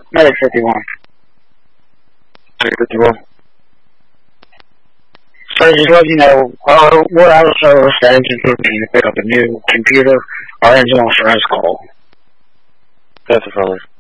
Medic 51. Medic 51. So just let you know, we're out of service to Engine 15 to pick up a new computer. Our engine officer has called. That's a felony.